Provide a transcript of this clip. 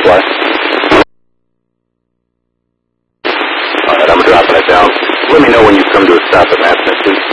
fly. Alright, I'm dropping it down. Let me know when you come to a stop at Mass 2.